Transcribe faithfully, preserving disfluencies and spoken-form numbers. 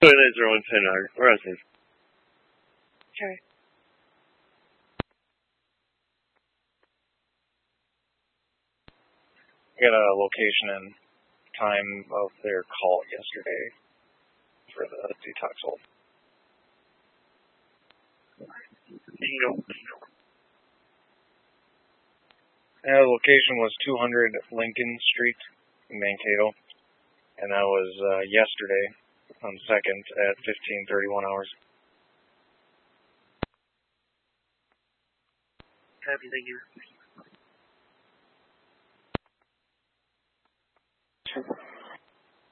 Nine zero one ten nine. Where else is? Okay. Get a location and time of their call yesterday for the detox hole. Bingo. And the location was two hundred Lincoln Street in Mankato, and that was uh, yesterday on the second at fifteen thirty-one hours. Happy, thank you.